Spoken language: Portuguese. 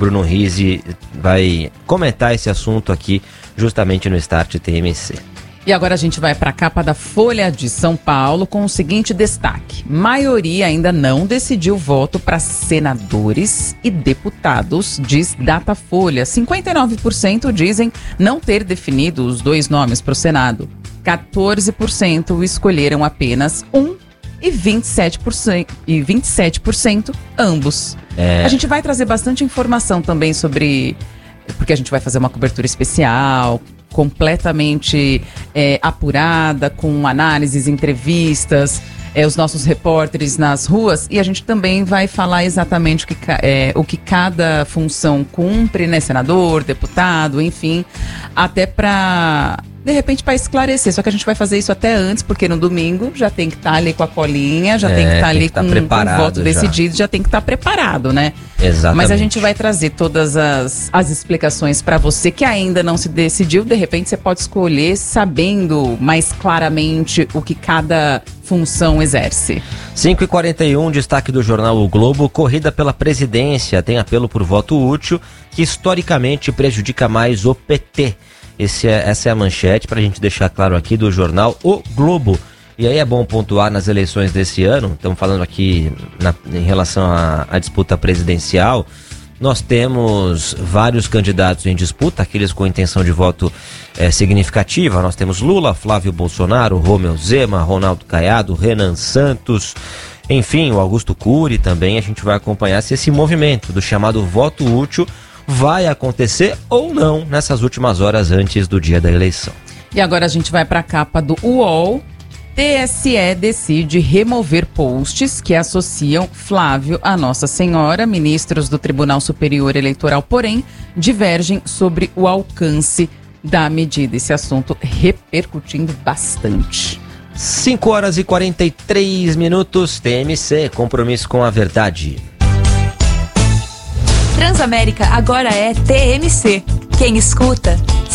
Bruno Rizzi vai comentar esse assunto aqui justamente no Start TMC. E agora a gente vai para a capa da Folha de São Paulo com o seguinte destaque: maioria ainda não decidiu voto para senadores e deputados, diz Datafolha. 59% dizem não ter definido os 2 nomes para o Senado. 14% escolheram apenas um e 27% ambos. A gente vai trazer bastante informação também sobre... Porque a gente vai fazer uma cobertura especial, completamente apurada, com análises, entrevistas, os nossos repórteres nas ruas, e a gente também vai falar exatamente o que cada função cumpre, né? Senador, deputado, enfim, até para... De repente, para esclarecer. Só que a gente vai fazer isso até antes, porque no domingo já tem que estar ali com a colinha, já tem que estar ali com o voto decidido, já tem que estar preparado, né? Exatamente. Mas a gente vai trazer todas as explicações para você que ainda não se decidiu. De repente, você pode escolher sabendo mais claramente o que cada função exerce. 5h41, destaque do jornal O Globo. Corrida pela presidência tem apelo por voto útil, que historicamente prejudica mais o PT. Essa é a manchete, para a gente deixar claro aqui, do jornal O Globo. E aí é bom pontuar nas eleições desse ano, estamos falando aqui em relação à disputa presidencial, nós temos vários candidatos em disputa, aqueles com intenção de voto significativa. Nós temos Lula, Flávio Bolsonaro, Romeu Zema, Ronaldo Caiado, Renan Santos, enfim, o Augusto Cury também. A gente vai acompanhar se esse movimento do chamado voto útil vai acontecer ou não nessas últimas horas antes do dia da eleição. E agora a gente vai para a capa do UOL. TSE decide remover posts que associam Flávio a Nossa Senhora. Ministros do Tribunal Superior Eleitoral, porém, divergem sobre o alcance da medida. Esse assunto repercutindo bastante. 5h43, TMC, compromisso com a verdade. Transamérica agora é TMC. Quem escuta,